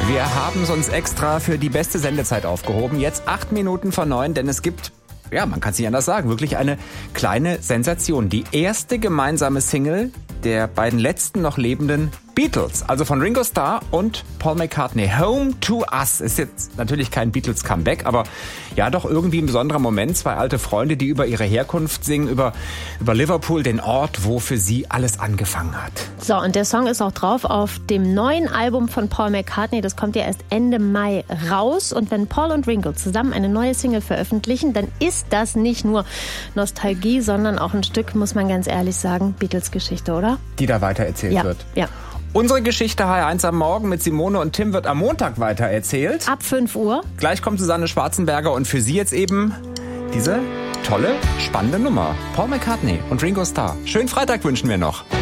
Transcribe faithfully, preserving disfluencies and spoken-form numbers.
Wir haben es uns extra für die beste Sendezeit aufgehoben. Jetzt acht Minuten vor neun, denn es gibt, ja, man kann es nicht anders sagen, wirklich eine kleine Sensation. Die erste gemeinsame Single der beiden letzten noch lebenden Beatles, also von Ringo Starr und Paul McCartney. Home to Us ist jetzt natürlich kein Beatles-Comeback, aber ja doch irgendwie ein besonderer Moment. Zwei alte Freunde, die über ihre Herkunft singen, über, über Liverpool, den Ort, wo für sie alles angefangen hat. So, und der Song ist auch drauf auf dem neuen Album von Paul McCartney. Das kommt ja erst Ende Mai raus. Und wenn Paul und Ringo zusammen eine neue Single veröffentlichen, dann ist das nicht nur Nostalgie, sondern auch ein Stück, muss man ganz ehrlich sagen, Beatles-Geschichte, oder? Die da weiter erzählt ja, wird. Ja. Unsere Geschichte H eins am Morgen mit Simone und Tim wird am Montag weiter erzählt. Ab fünf Uhr. Gleich kommt Susanne Schwarzenberger und für Sie jetzt eben diese tolle, spannende Nummer. Paul McCartney und Ringo Starr. Schönen Freitag wünschen wir noch.